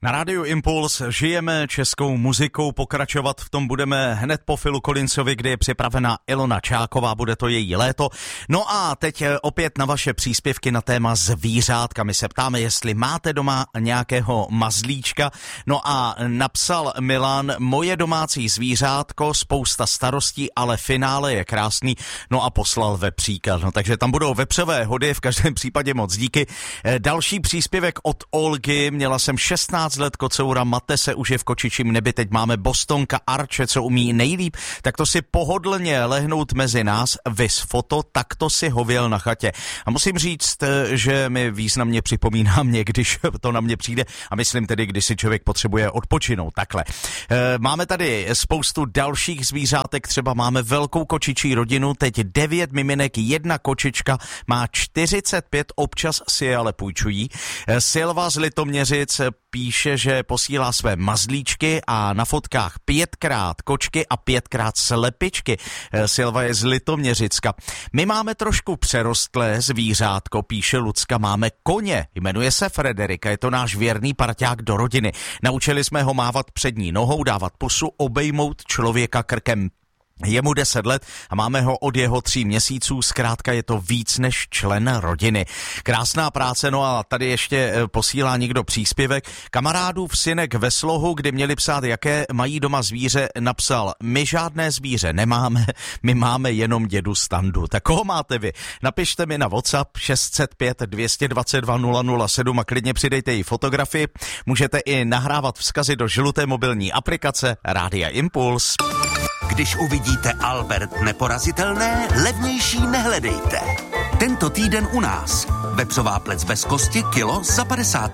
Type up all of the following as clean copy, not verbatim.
Na rádiu Impuls žijeme českou muzikou, pokračovat v tom budeme hned po Philu Collinsovi, kdy je připravena Ilona Čáková, bude to její léto. No a teď opět na vaše příspěvky na téma zvířátka. My se ptáme, jestli máte doma nějakého mazlíčka. No a napsal Milan, moje domácí zvířátko, spousta starostí, ale finále je krásný. No a poslal vepříka. No takže tam budou vepřové hody, v každém případě moc díky. Další příspěvek od Olgy, měla jsem 16 let kocoura, mate se už je v kočičím nebi, teď máme Bostonka Arče, co umí nejlíp, tak to si pohodlně lehnout mezi nás, vys foto, tak to si hověl na chatě. A musím říct, že mi významně připomíná mě, když to na mě přijde, a myslím tedy, když si člověk potřebuje odpočinout, takhle. Máme tady spoustu dalších zvířátek, třeba máme velkou kočičí rodinu, teď 9 miminek, 1 kočička, má 45, občas si je ale půjčují. Silva z Litoměřic píše, že posílá své mazlíčky a na fotkách 5krát kočky a 5krát slepičky. Silva je z Litoměřicka. My máme trošku přerostlé zvířátko, píše Lucka, máme koně, jmenuje se Frederika, je to náš věrný parťák do rodiny. Naučili jsme ho mávat přední nohou, dávat pusu, obejmout člověka krkem. Je mu 10 let a máme ho od jeho 3 měsíců, zkrátka je to víc než člen rodiny. Krásná práce, no a tady ještě posílá někdo příspěvek. Kamarádův synek ve slohu, kdy měli psát, jaké mají doma zvíře, napsal, my žádné zvíře nemáme, my máme jenom dědu Standu. Tak koho máte vy? Napište mi na WhatsApp 605 222 007 a klidně přidejte jí fotografii. Můžete i nahrávat vzkazy do žluté mobilní aplikace Rádia Impuls. Když uvidíte Albert neporazitelné, levnější nehledejte. Tento týden u nás. Vepřová plec bez kosti kilo za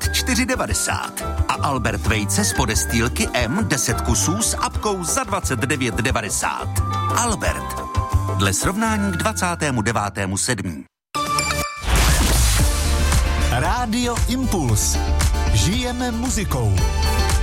54,90. A Albert vejce z podestýlky M 10 kusů s apkou za 29,90. Albert. Dle srovnání k 29.7. Rádio Impuls. Žijeme muzikou.